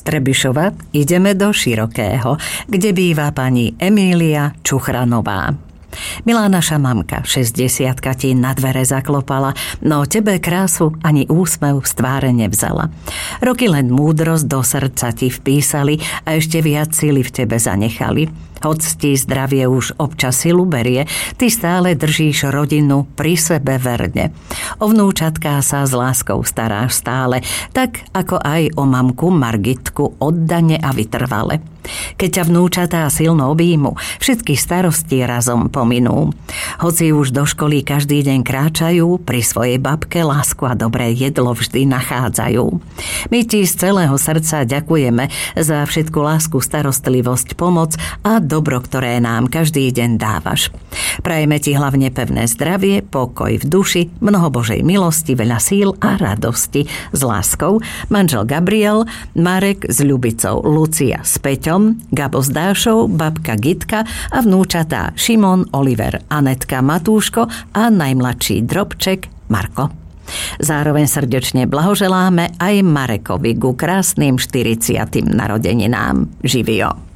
Trebišova ideme do Širokého, kde býva pani Emília Čuchranová. Milá naša mamka, 60-ka ti na dvere zaklopala, no tebe krásu ani úsmev z tváre nevzala. Roky len múdrosť do srdca ti vpísali a ešte viac sily v tebe zanechali. Hoď ti zdravie už občas silu berie, ty stále držíš rodinu pri sebe verne. O vnúčatká sa s láskou staráš stále, tak ako aj o mamku Margitku oddane a vytrvale. Keď ťa vnúčatá silno objímu, všetky starosti razom pominú. Hoci už do školy každý deň kráčajú, pri svojej babke lásku a dobré jedlo vždy nachádzajú. My ti z celého srdca ďakujeme za všetku lásku, starostlivosť, pomoc a dobro, ktoré nám každý deň dávaš. Prajeme ti hlavne pevné zdravie, pokoj v duši, mnoho Božej milosti, veľa síl a radosti. S láskou manžel Gabriel, Marek s Ľubicou, Lucia s Peťom, Gabo s Dášou, babka Gitka a vnúčatá Šimon, Oliver, Anetka, Matúško a najmladší drobček Marko. Zároveň srdečne blahoželáme aj Marekovi ku krásnym 40. narodeninám. Živio!